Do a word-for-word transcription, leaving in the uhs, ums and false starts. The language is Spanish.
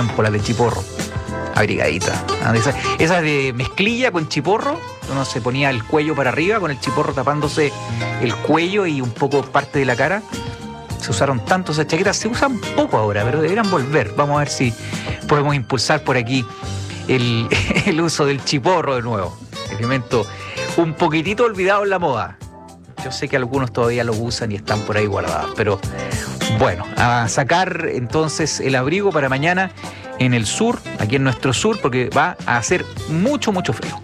tiempo, las de chiporro. Abrigadita. Esa, esa de mezclilla con chiporro, uno se ponía el cuello para arriba con el chiporro tapándose el cuello y un poco parte de la cara. Se usaron tanto esas chaquetas, se usan poco ahora, pero deberían volver. Vamos a ver si podemos impulsar por aquí el, el uso del chiporro de nuevo. Elemento un poquitito olvidado en la moda. Yo sé que algunos todavía lo usan y están por ahí guardados, pero bueno, a sacar entonces el abrigo para mañana en el sur, aquí en nuestro sur, porque va a hacer mucho, mucho frío.